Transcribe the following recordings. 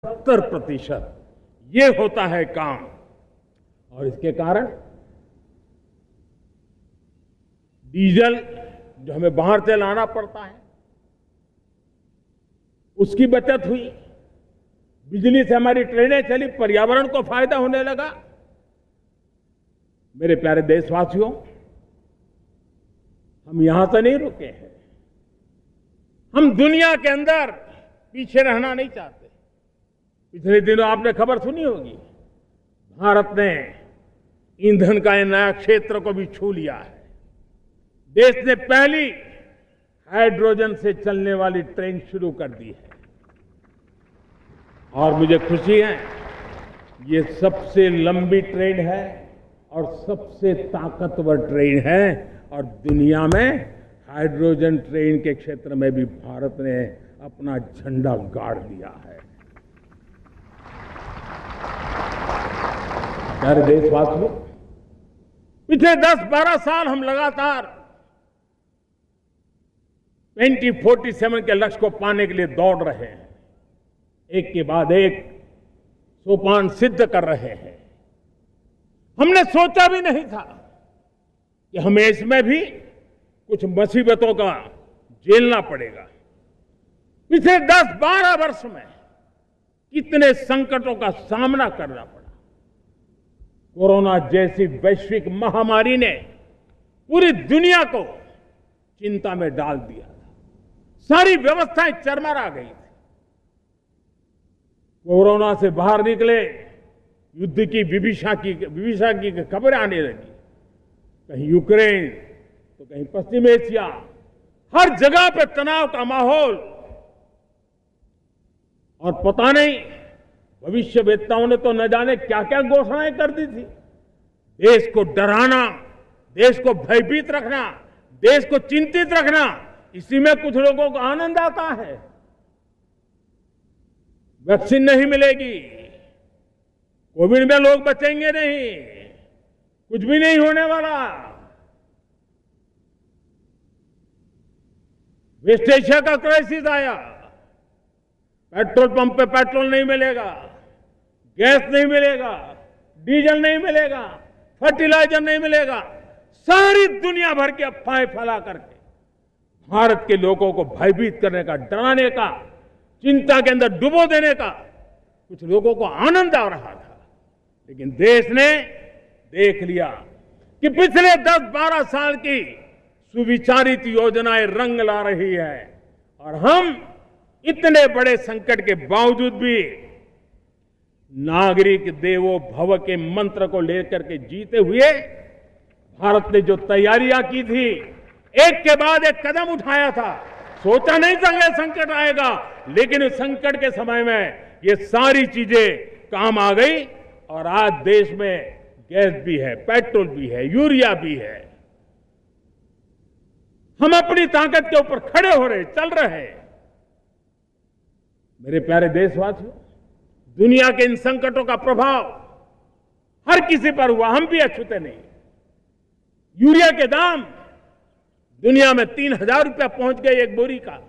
70% ये होता है काम। और इसके कारण डीजल जो हमें बाहर से लाना पड़ता है उसकी बचत हुई, बिजली से हमारी ट्रेनें चली, पर्यावरण को फायदा होने लगा। मेरे प्यारे देशवासियों, हम यहां से नहीं रुके हैं, हम दुनिया के अंदर पीछे रहना नहीं चाहते। पिछले दिनों आपने खबर सुनी होगी, भारत ने ईंधन का ये नया क्षेत्र को भी छू लिया है। देश ने पहली हाइड्रोजन से चलने वाली ट्रेन शुरू कर दी है और मुझे खुशी है, ये सबसे लंबी ट्रेन है और सबसे ताकतवर ट्रेन है और दुनिया में हाइड्रोजन ट्रेन के क्षेत्र में भी भारत ने अपना झंडा गाड़ दिया है। प्यारे देशवासियों, पिछले 10-12 साल हम लगातार 2047 के लक्ष्य को पाने के लिए दौड़ रहे हैं, एक के बाद एक सोपान सिद्ध कर रहे हैं। हमने सोचा भी नहीं था कि हमें इसमें भी कुछ मुसीबतों का झेलना पड़ेगा। पिछले 10-12 वर्ष में कितने संकटों का सामना करना पड़ा। कोरोना जैसी वैश्विक महामारी ने पूरी दुनिया को चिंता में डाल दिया था, सारी व्यवस्थाएं चरमरा गई थी। कोरोना से बाहर निकले, युद्ध की विभीषा की खबरें आने लगी, कहीं यूक्रेन तो कहीं पश्चिम एशिया, हर जगह पे तनाव का माहौल। और पता नहीं भविष्यवेत्ताओं ने तो न जाने क्या क्या घोषणाएं कर दी थी। देश को डराना, देश को भयभीत रखना, देश को चिंतित रखना, इसी में कुछ लोगों को आनंद आता है। वैक्सीन नहीं मिलेगी, कोविड में लोग बचेंगे नहीं, कुछ भी नहीं होने वाला। वेस्ट एशिया का क्राइसिस आया, पेट्रोल पंप पे पेट्रोल नहीं मिलेगा, गैस नहीं मिलेगा, डीजल नहीं मिलेगा, फर्टिलाइजर नहीं मिलेगा। सारी दुनिया भर की अफवाहें फैला करके भारत के लोगों को भयभीत करने का, डराने का, चिंता के अंदर डुबो देने का कुछ लोगों को आनंद आ रहा था। लेकिन देश ने देख लिया कि पिछले 10-12 साल की सुविचारित योजनाएं रंग ला रही है और हम इतने बड़े संकट के बावजूद भी नागरिक देवो भव के मंत्र को लेकर के जीते हुए भारत ने जो तैयारियां की थी, एक के बाद एक कदम उठाया था। सोचा नहीं था ये संकट आएगा, लेकिन इस संकट के समय में ये सारी चीजें काम आ गई और आज देश में गैस भी है, पेट्रोल भी है, यूरिया भी है। हम अपनी ताकत के ऊपर खड़े हो रहे, चल रहे। मेरे प्यारे देशवासियों, दुनिया के इन संकटों का प्रभाव हर किसी पर हुआ, हम भी अछूते नहीं। यूरिया के दाम दुनिया में 3,000 रुपया पहुंच गए एक बोरी का।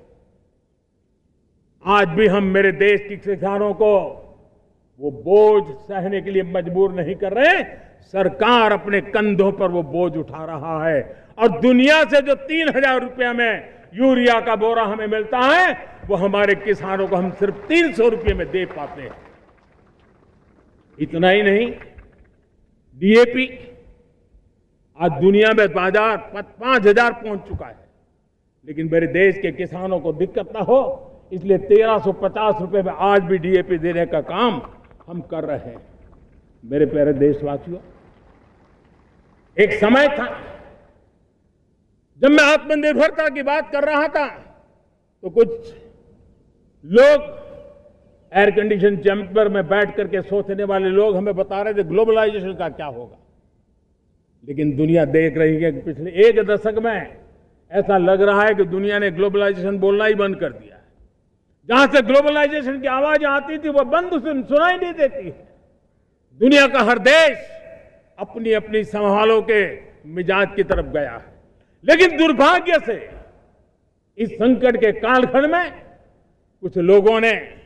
आज भी हम मेरे देश के किसानों को वो बोझ सहने के लिए मजबूर नहीं कर रहे। सरकार अपने कंधों पर वो बोझ उठा रहा है और दुनिया से जो 3,000 रुपया में यूरिया का बोरा हमें मिलता है, वो हमारे किसानों को हम सिर्फ 300 रुपये में दे पाते हैं। इतना ही नहीं, डीएपी आज दुनिया में बाजार 5,000 पहुंच चुका है, लेकिन मेरे देश के किसानों को दिक्कत ना हो इसलिए 1,350 रुपये में आज भी डीएपी देने का काम हम कर रहे हैं। मेरे प्यारे देशवासियों, एक समय था जब मैं आत्मनिर्भरता की बात कर रहा था तो कुछ लोग एयर कंडीशन चैम्बर में बैठ करके सोचने वाले लोग हमें बता रहे थे ग्लोबलाइजेशन का क्या होगा। लेकिन दुनिया देख रही है कि पिछले एक दशक में ऐसा लग रहा है कि दुनिया ने ग्लोबलाइजेशन बोलना ही बंद कर दिया है। जहां से ग्लोबलाइजेशन की आवाज आती थी वो बंद सुनाई नहीं देती है। दुनिया का हर देश अपनी अपनी संभालों के मिजाज की तरफ गया है। लेकिन दुर्भाग्य से इस संकट के कालखंड में कुछ लोगों ने